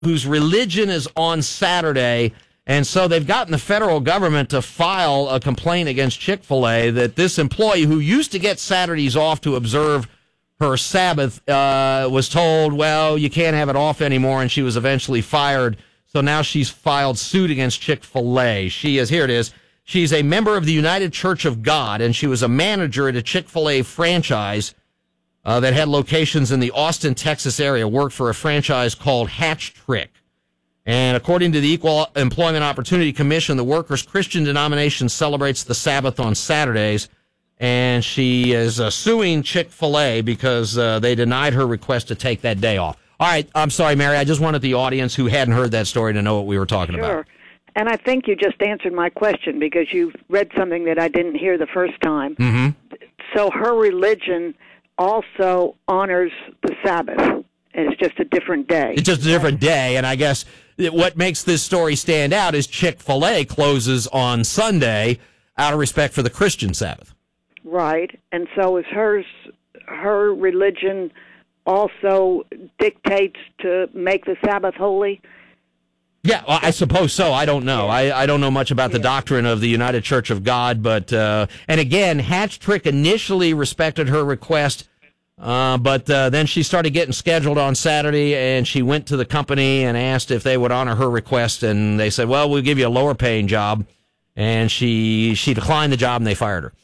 whose religion is on Saturday. And so they've gotten the federal government to file a complaint against Chick-fil-A that this employee who used to get Saturdays off to observe her Sabbath was told, well, you can't have it off anymore, and she was eventually fired. So now she's filed suit against Chick-fil-A. Here it is. She's a member of the United Church of God, and she was a manager at a Chick-fil-A franchise that had locations in the Austin, Texas area, worked for a franchise called Hatch Trick. And according to the Equal Employment Opportunity Commission, the workers' Christian denomination celebrates the Sabbath on Saturdays, and she is suing Chick-fil-A because they denied her request to take that day off. All right, I'm sorry, Mary. I just wanted the audience who hadn't heard that story to know what we were talking about. Sure. And I think you just answered my question because you read something that I didn't hear the first time. Mm-hmm. So her religion also honors the Sabbath, and it's just a different day. It's just a different day, and I guess what makes this story stand out is Chick-fil-A closes on Sunday out of respect for the Christian Sabbath. Right, and so is hers. Her religion also dictates to make the Sabbath holy? Yeah, well, I suppose so. I don't know. I don't know much about the doctrine of the United Church of God, but and again, Hatch Trick initially respected her request, but then she started getting scheduled on Saturday, and she went to the company and asked if they would honor her request, and they said, well, we'll give you a lower paying job, and she declined the job, and they fired her.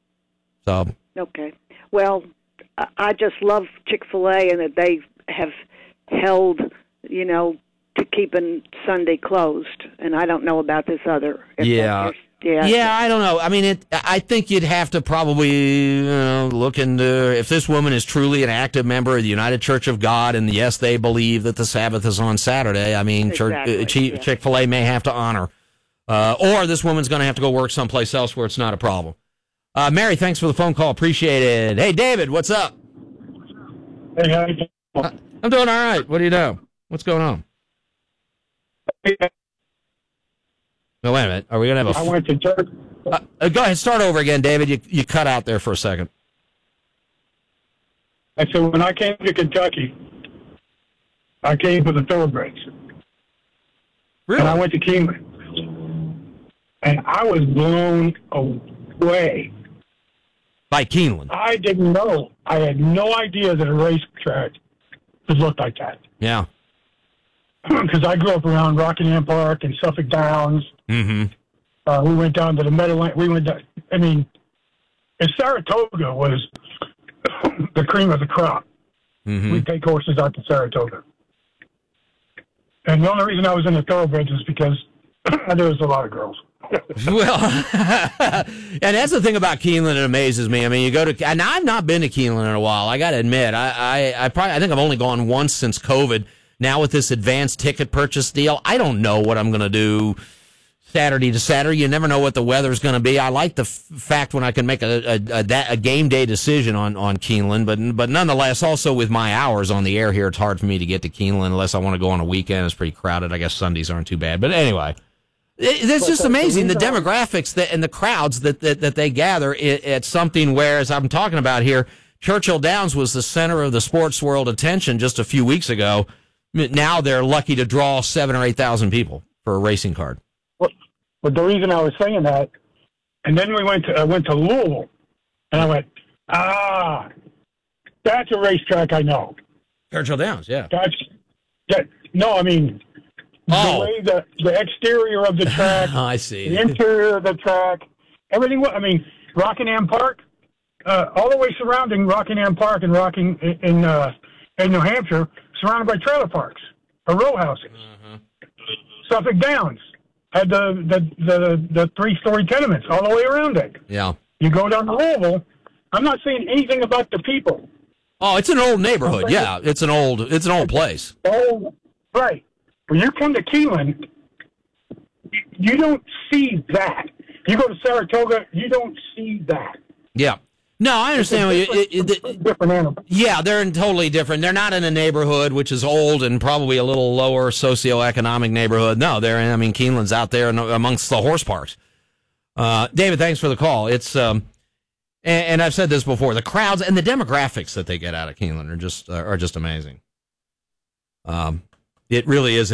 So okay. Well, I just love Chick-fil-A and that they have held, to keeping Sunday closed, and I don't know about this other. Yeah, I don't know. I mean, I think you'd have to probably look into if this woman is truly an active member of the United Church of God, and yes, they believe that the Sabbath is on Saturday. I mean, exactly. Chick-fil-A may have to honor, or this woman's going to have to go work someplace else where it's not a problem. Mary, thanks for the phone call. Appreciate it. Hey, David, what's up? Hey, how you doing? I'm doing all right. What do you know? What's going on? No, wait a minute. Are we going to have I went to church. Go ahead. Start over again, David. You cut out there for a second. I said, when I came to Kentucky, I came for the thoroughbreds. Really? And I went to Keeneland. And I was blown away. By Keeneland? I didn't know. I had no idea that a racetrack could look like that. Yeah. Because I grew up around Rockingham Park and Suffolk Downs. Mm-hmm. We went down to the Meadowlands. And Saratoga was the cream of the crop. Mm-hmm. We'd take horses out to Saratoga. And the only reason I was in the thoroughbreds is because there was a lot of girls. Well, and that's the thing about Keeneland that amazes me. I mean, you go to, and I've not been to Keeneland in a while. I got to admit, I think I've only gone once since COVID. Now with this advanced ticket purchase deal, I don't know what I'm going to do Saturday to Saturday. You never know what the weather's going to be. I like the fact when I can make a game day decision on Keeneland, but nonetheless, also with my hours on the air here, it's hard for me to get to Keeneland unless I want to go on a weekend. It's pretty crowded. I guess Sundays aren't too bad. But anyway, it's just amazing the demographics and the crowds that they gather at something where, as I'm talking about here, Churchill Downs was the center of the sports world attention just a few weeks ago. Now they're lucky to draw 7,000 or 8,000 people for a racing card. Well, the reason I was saying that, and then I went to Louisville, and I went, that's a racetrack I know. Churchill Downs, yeah. No, I mean, the way the exterior of the track, I see. The interior of the track, everything. I mean, Rockingham Park, all the way surrounding Rockingham Park and in New Hampshire, surrounded by trailer parks or row houses. Uh-huh. Suffolk Downs had the 3-story tenements all the way around it. Yeah. You go down to Louisville, I'm not saying anything about the people. Oh, it's an old neighborhood. Yeah, it's an old place. Oh, right. When you come to Keeneland, you don't see that. You go to Saratoga, you don't see that. Yeah. No, I understand. Different animal. Yeah, they're totally different. They're not in a neighborhood which is old and probably a little lower socioeconomic neighborhood. No, Keeneland's out there amongst the horse parks. David, thanks for the call. It's and I've said this before, the crowds and the demographics that they get out of Keeneland are just amazing. It really is